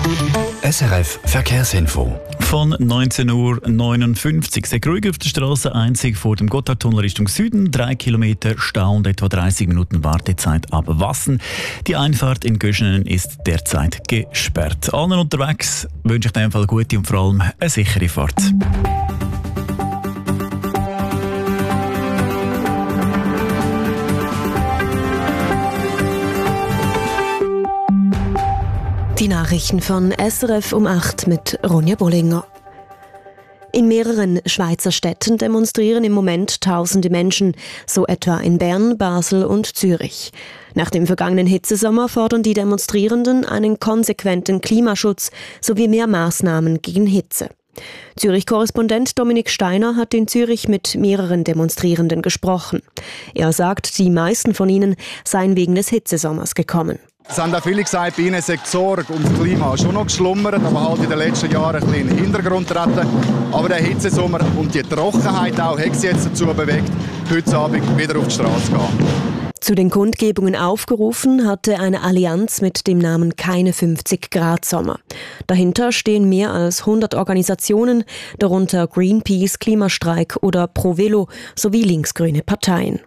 SRF Verkehrsinfo. Von 19.59 Uhr. Sehr ruhig auf der Straße, einzig vor dem Gotthardtunnel Richtung Süden. 3 Kilometer Stau und etwa 30 Minuten Wartezeit ab Wassen. Die Einfahrt in Göschenen ist derzeit gesperrt. Allen unterwegs wünsche ich in dem Fall gute und vor allem eine sichere Fahrt. Die Nachrichten von SRF um 8 mit Ronja Bollinger. In mehreren Schweizer Städten demonstrieren im Moment tausende Menschen, so etwa in Bern, Basel und Zürich. Nach dem vergangenen Hitzesommer fordern die Demonstrierenden einen konsequenten Klimaschutz sowie mehr Maßnahmen gegen Hitze. Zürich-Korrespondent Dominik Steiner hat in Zürich mit mehreren Demonstrierenden gesprochen. Er sagt, die meisten von ihnen seien wegen des Hitzesommers gekommen. Es haben auch viele gesagt, bei ihnen sei die Sorge ums Klima schon noch geschlummert, aber halt in den letzten Jahren ein bisschen in den Hintergrund treten. Aber der Hitzesommer und die Trockenheit auch hat sie jetzt dazu bewegt, heute Abend wieder auf die Straße zu gehen. Zu den Kundgebungen aufgerufen hatte eine Allianz mit dem Namen Keine 50 Grad Sommer. Dahinter stehen mehr als 100 Organisationen, darunter Greenpeace, Klimastreik oder ProVelo sowie linksgrüne Parteien.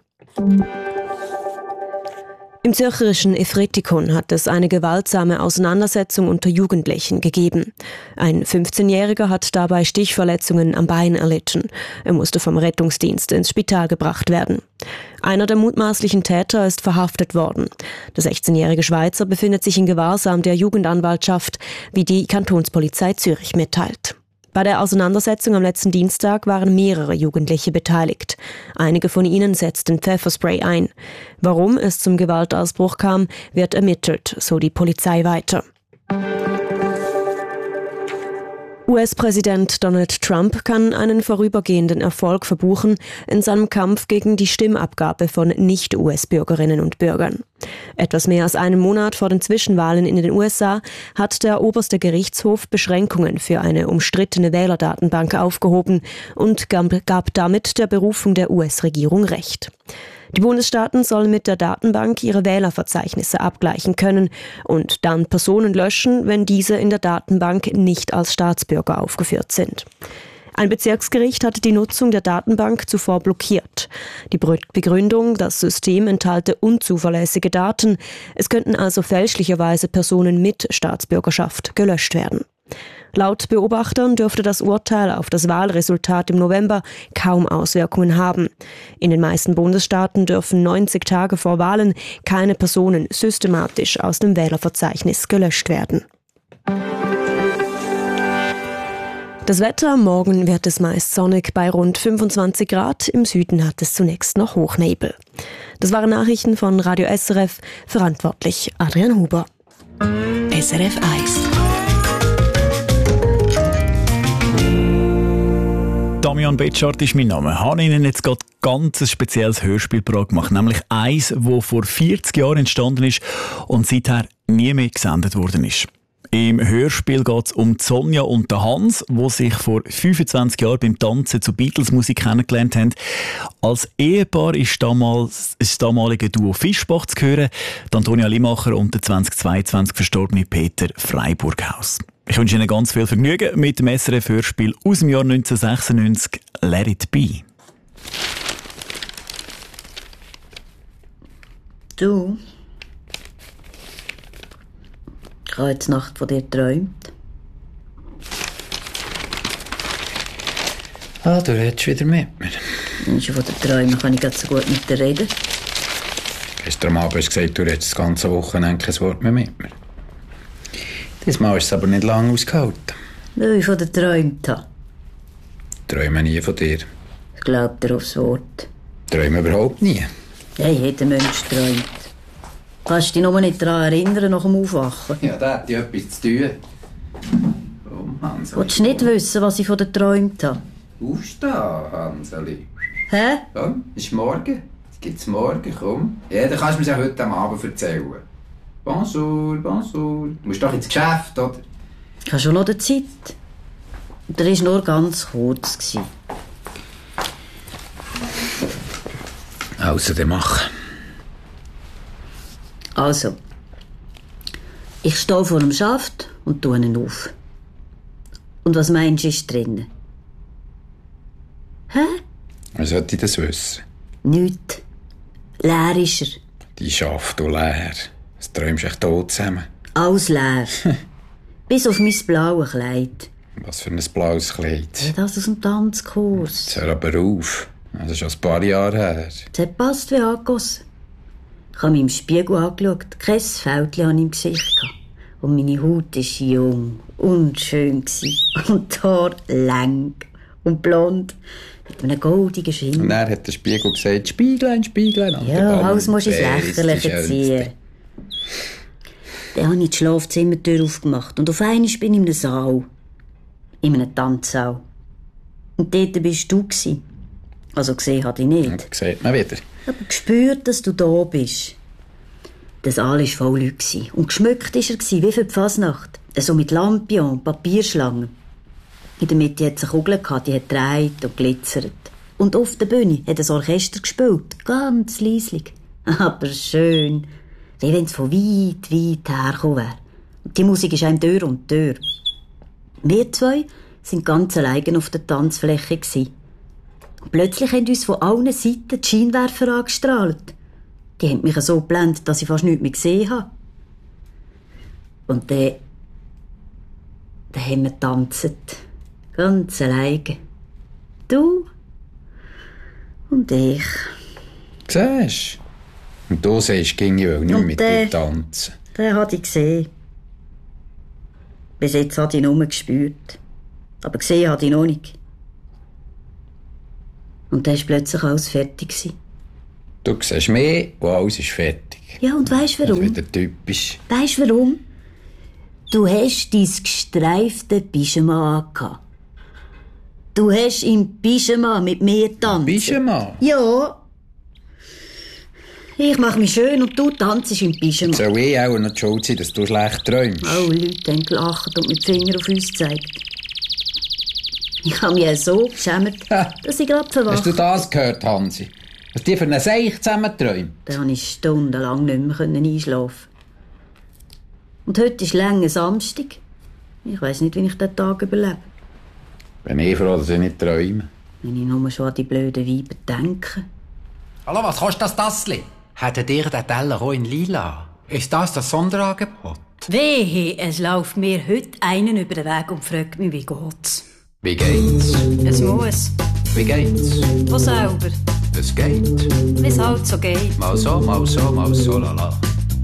Im zürcherischen Efretikon hat es eine gewaltsame Auseinandersetzung unter Jugendlichen gegeben. Ein 15-Jähriger hat dabei Stichverletzungen am Bein erlitten. Er musste vom Rettungsdienst ins Spital gebracht werden. Einer der mutmaßlichen Täter ist verhaftet worden. Der 16-jährige Schweizer befindet sich in Gewahrsam der Jugendanwaltschaft, wie die Kantonspolizei Zürich mitteilt. Bei der Auseinandersetzung am letzten Dienstag waren mehrere Jugendliche beteiligt. Einige von ihnen setzten Pfefferspray ein. Warum es zum Gewaltausbruch kam, wird ermittelt, so die Polizei weiter. US-Präsident Donald Trump kann einen vorübergehenden Erfolg verbuchen in seinem Kampf gegen die Stimmabgabe von Nicht-US-Bürgerinnen und Bürgern. Etwas mehr als einen Monat vor den Zwischenwahlen in den USA hat der oberste Gerichtshof Beschränkungen für eine umstrittene Wählerdatenbank aufgehoben und gab damit der Berufung der US-Regierung Recht. Die Bundesstaaten sollen mit der Datenbank ihre Wählerverzeichnisse abgleichen können und dann Personen löschen, wenn diese in der Datenbank nicht als Staatsbürger aufgeführt sind. Ein Bezirksgericht hatte die Nutzung der Datenbank zuvor blockiert. Die Begründung, das System enthalte unzuverlässige Daten, es könnten also fälschlicherweise Personen mit Staatsbürgerschaft gelöscht werden. Laut Beobachtern dürfte das Urteil auf das Wahlresultat im November kaum Auswirkungen haben. In den meisten Bundesstaaten dürfen 90 Tage vor Wahlen keine Personen systematisch aus dem Wählerverzeichnis gelöscht werden. Das Wetter: Morgen wird es meist sonnig bei rund 25 Grad. Im Süden hat es zunächst noch Hochnebel. Das waren Nachrichten von Radio SRF. Verantwortlich Adrian Huber. SRF 1. Damian Betschart ist mein Name. Ich habe Ihnen jetzt gerade ganz ein spezielles Hörspielprogramm gemacht, nämlich eins, das vor 40 Jahren entstanden ist und seither nie mehr gesendet worden ist. Im Hörspiel geht es um Sonja und den Hans, die sich vor 25 Jahren beim Tanzen zu Beatles-Musik kennengelernt haben. Als Ehepaar ist das damalige Duo Fischbach zu hören, Antonia Limacher und der 2022 verstorbene Peter Freiburghaus. Ich wünsche Ihnen ganz viel Vergnügen mit dem SRF-Hörspiel aus dem Jahr 1996, «Let it be». Du? Ich habe heute Nacht von dir geträumt. Ah, du redest wieder mit mir. Schon von den Träumen kann ich so gut mit dir reden. Gestern Abend hast du gesagt, du redest das ganze Wochenende kein Wort mehr mit mir. Diesmal hast du es aber nicht lange ausgehalten. Weil ich von dir geträumt habe. Träume nie von dir. Ich glaube dir aufs Wort. Träume überhaupt nie. Hey, jeder Mensch träumt. Kannst du dich nur nicht daran erinnern nach dem Aufwachen? Ja, da hat ja etwas zu tun. Oh, Hanseli. Willst du nicht wissen, was ich von dir geträumt habe? Aufstehen, Hanseli. Hä? Komm, ist morgen. Es gibt's morgen, komm. Ja, dann kannst du mir es heute am Abend erzählen. Bonjour, bonjour. Du musst doch ins Geschäft, oder? Ich habe schon noch die Zeit. Der war nur ganz kurz. Also, dann mach. Also, Ich stehe vor dem Schaft und tue ihn auf. Und was meinst du, ist drin? Hä? Wie sollte ich das wissen? Nichts. Leer ist er. Die Schaft und leer. Was träumst du echt tot zusammen? Alles leer. Bis auf mein blaues Kleid. Was für ein blaues Kleid. Das aus dem Tanzkurs. Jetzt hör aber auf. Das ist schon ein paar Jahre her. Es hat passt wie angegossen. Ich habe mich im Spiegel angeschaut. Kein Fältchen hatte ich im Gesicht. Und meine Haut war jung und schön. Und die Haare lang und blond. Mit einem goldigen Schimmer. Und dann hat der Spiegel gesagt, Spieglein, Spieglein. Ja, alles musst du ins Lächerliche ziehen. Dann habe ich die Schlafzimmertür aufgemacht. Und auf einmal bin ich in einem Saal. In einem Tanzsaal. Und dort warst du. Also gesehen habe ich nicht. Das sieht man wieder. Aber gespürt, dass du da bist. Der Saal war voll Leute. Und geschmückt war er wie für die Fasnacht. So mit Lampion und Papierschlangen. In der Mitte hatte es eine Kugel, die hat gedreht und glitzert. Und auf der Bühne hat ein Orchester gespielt. Ganz leislich. Aber schön. Wie wenn es von weit hergekommen wäre. Und die Musik ist einem Tür um Tür. Wir zwei waren ganz allein auf der Tanzfläche. Und plötzlich haben uns von allen Seiten die Scheinwerfer angestrahlt. Die haben mich so geblendet, dass ich fast nichts mehr gesehen habe. Und dann haben wir getanzt. Ganz alleine. Du und ich. Siehst du? Und du siehst, ging ich nicht mit dir tanzen. Den habe ich gesehen. Bis jetzt habe ich ihn nur gespürt. Aber gesehen habe ich ihn noch nicht. Und dann war plötzlich alles fertig. Du siehst mehr und alles ist fertig. Ja, und weisst du warum? Wieder typisch. Weisst du warum? Du hast dein gestreifte Pyjama angehabt. Du hast im Pyjama mit mir getanzt. Pyjama? Ja. Ich mache mich schön und du tanzt im Pyjama. Soll ich auch noch schuld sein, dass du schlecht träumst? Oh, Leute haben gelacht und mit Finger auf uns gezeigt. Ich habe mich so geschämt, dass ich gerade verwacht. Hast du das gehört, Hansi? Was die für einen Seich zusammenträumen? Da konnte ich stundenlang nicht mehr einschlafen. Und heute ist langer Samstag. Ich weiss nicht, wie ich diesen Tag überlebe. Bin ich froh, dass ich nicht träume. Wenn ich nur schon an die blöden Weiber denke. Hallo, was kostet das Tassli? Hättet ihr den Teller auch in lila? Ist das Sonderangebot? Wehe, es läuft mir heute einen über den Weg und fragt mich, wie geht's? Wie geht's? Es muss. Wie geht's? Von selber. Es geht. Wie es halt so geht. Mal so, mal so, mal so, lala.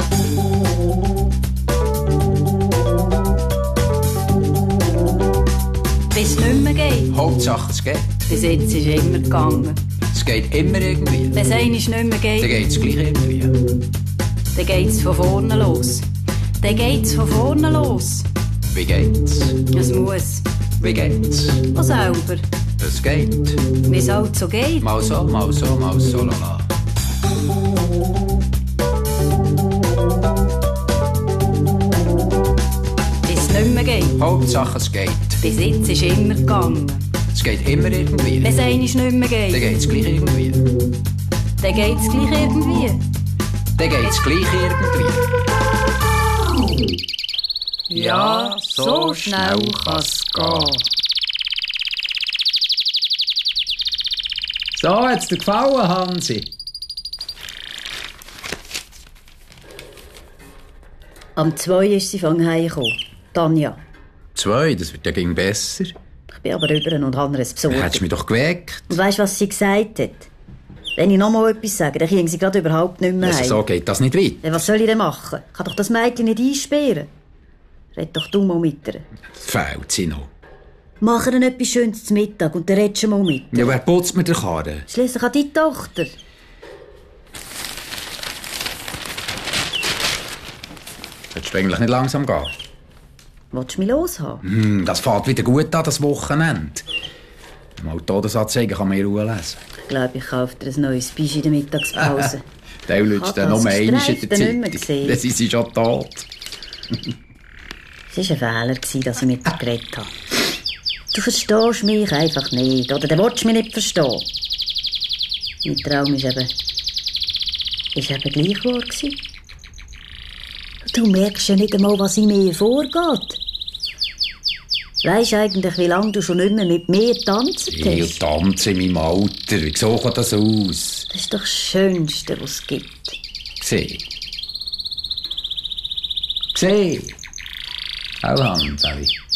Bis es nicht mehr geht. Hauptsache es geht. Bis jetzt ist es immer gegangen. Es geht immer irgendwie. Wenn es einmal nicht mehr Dann geht, geht's gleich irgendwie. dann geht's von vorne los. Dann geht's von vorne los. Wie geht's? Es muss. Wie geht's? Von selber. Es geht. Wie es halt so geht. Mal so, mal so, mal so, lala. Bis es nicht mehr geht. Hauptsache es geht. Bis jetzt ist es immer gegangen. Es geht immer irgendwie. Wenn es einmal nicht mehr Dann geht, geht's gleich irgendwie. dann geht's gleich irgendwie. Dann geht's gleich irgendwie. Ja, so schnell kann's gehen. So, hat's dir gefallen, Hansi? Am 2 ist sie von heimgekommen. Tanja. 2, das wird ja gegen besser. Ich bin aber über und habe ihr es besorgt. Hättest du mich doch geweckt. Und weisst du, was sie gesagt hat? Wenn ich noch mal etwas sage, dann kriegen sie gerade überhaupt nicht mehr Also, heim. so geht das nicht weiter. Ja, was soll ich denn machen? Ich kann doch das Mädchen nicht einsperren. Red doch du mal mit ihr. Fehlt sie noch. Mach ihr etwas Schönes zum Mittag und dann redest du mal mit ihr. Ja, wer putzt mir den Karren? Schliesslich an deine Tochter. Hättest du eigentlich nicht langsam gehen? Willst du mich loshaben? Das fährt wieder gut an, das Wochenende. Mal Todesanzeigen kann man in Ruhe lesen. Ich glaube, ich kaufe dir ein neues Bisch in der Mittagspause. Der lutscht dann noch einmal in der Gestreift nicht mehr Zeitung. gesehen. Dann sind sie schon tot. Es war ein Fehler, dass ich mit dir geredet habe. Du verstehst mich einfach nicht. Oder du willst mich nicht verstehen. Mein Traum war eben gleich wahr gewesen. Du merkst ja nicht einmal, was in mir vorgeht. Weisst du eigentlich, wie lange du schon nicht mehr mit mir tanzen hast? Ich tanze in meinem Alter. Wieso sieht das aus? Das ist doch das Schönste, was es gibt. Sieh. Sieh. Auch Hans, Sally.